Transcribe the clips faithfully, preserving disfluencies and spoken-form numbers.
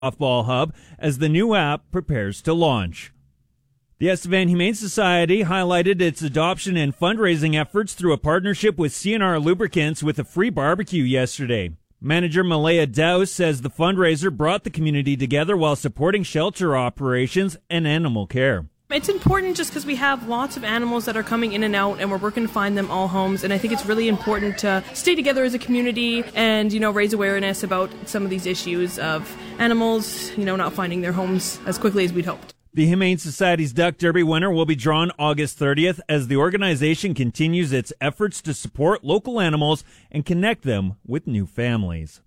softball hub as the new app prepares to launch. The Estevan Humane Society highlighted its adoption and fundraising efforts through a partnership with C N R Lubricants with a free barbecue yesterday. Manager Malaya Dow says the fundraiser brought the community together while supporting shelter operations and animal care. It's important just because we have lots of animals that are coming in and out, and we're working to find them all homes. And I think it's really important to stay together as a community and, you know, raise awareness about some of these issues of animals, you know, not finding their homes as quickly as we'd hoped. The Humane Society's Duck Derby winner will be drawn August thirtieth as the organization continues its efforts to support local animals and connect them with new families.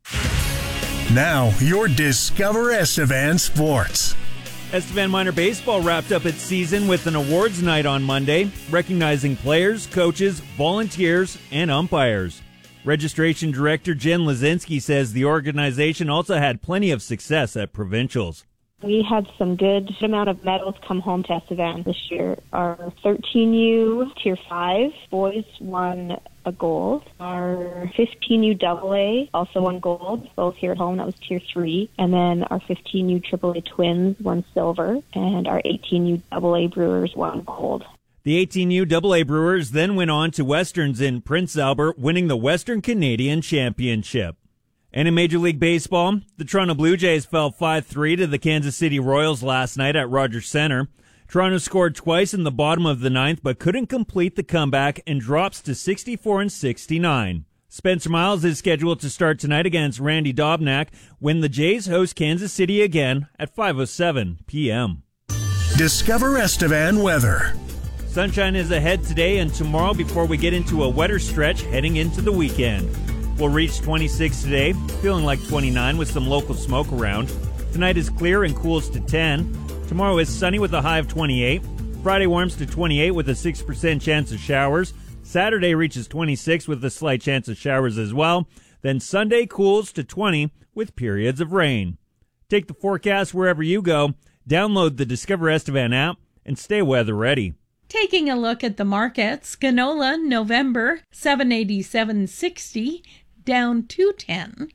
Now, your Discover Estevan Sports. Estevan Minor Baseball wrapped up its season with an awards night on Monday, recognizing players, coaches, volunteers, and umpires. Registration Director Jen Lazinski says the organization also had plenty of success at provincials. We had some good amount of medals come home to Estevan this year. Our thirteen U Tier five boys won a gold. Our fifteen U double A also won gold, both here at home. That was Tier three. And then our fifteen U triple A twins won silver. And our eighteen U double A Brewers won gold. The eighteen U double A Brewers then went on to Westerns in Prince Albert, winning the Western Canadian Championship. And in Major League Baseball, the Toronto Blue Jays fell five three to the Kansas City Royals last night at Rogers Centre. Toronto scored twice in the bottom of the ninth, but couldn't complete the comeback and drops to sixty-four and sixty-nine. Spencer Miles is scheduled to start tonight against Randy Dobnak when the Jays host Kansas City again at five oh seven p.m. Discover Estevan weather. Sunshine is ahead today and tomorrow before we get into a wetter stretch heading into the weekend. We'll reach twenty-six today, feeling like twenty-nine with some local smoke around. Tonight is clear and cools to ten. Tomorrow is sunny with a high of twenty-eight. Friday warms to twenty-eight with a six percent chance of showers. Saturday reaches twenty-six with a slight chance of showers as well. Then Sunday cools to twenty with periods of rain. Take the forecast wherever you go. Download the Discover Estevan app and stay weather ready. Taking a look at the markets, canola November seven eighty-seven sixty, down two ten.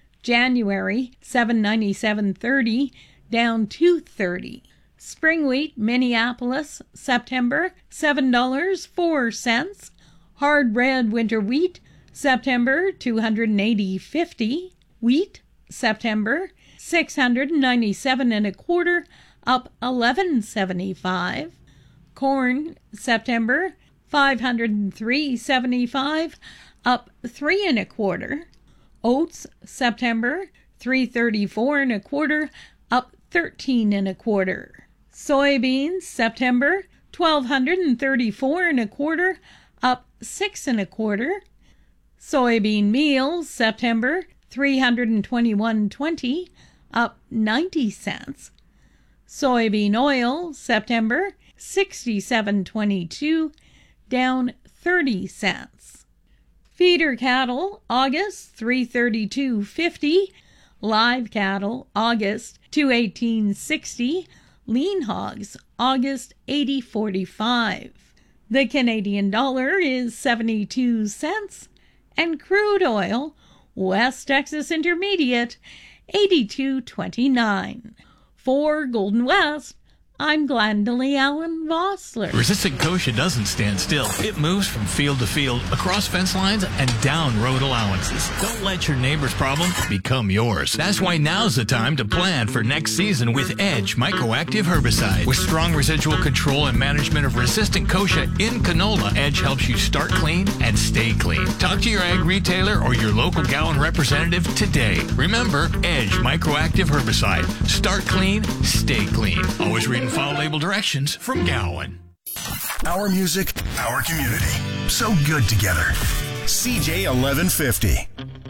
January seven ninety-seven thirty, down two thirty. Spring wheat Minneapolis September seven dollars and four cents. Hard red winter wheat September two eighty fifty. Wheat September six ninety-seven and a quarter, up eleven seventy-five. Corn September five hundred three seventy-five, up three and a quarter. Oats September three thirty-four and a quarter, up thirteen and a quarter. Soybeans September twelve thirty-four and a quarter, up six and a quarter. Soybean meal September three twenty-one twenty, up ninety cents. Soybean oil September sixty-seven twenty-two, down thirty cents. Feeder cattle August three thirty-two fifty, live cattle August two eighteen sixty, lean hogs August eighty forty-five. The Canadian dollar is seventy-two cents, and crude oil West Texas Intermediate eighty-two twenty-nine. For Golden West, I'm Glendalee Allen Vossler. Resistant Kosher doesn't stand still. It moves from field to field, across fence lines, and down road allowances. Don't let your neighbor's problem become yours. That's why now's the time to plan for next season with Edge Microactive Herbicide. With strong residual control and management of resistant Kosher in canola, Edge helps you start clean and stay clean. Talk to your ag retailer or your local Gowan representative today. Remember, Edge Microactive Herbicide. Start clean, stay clean. Always read and follow label directions from Gowan. Our music, our community. So good together. C J eleven fifty.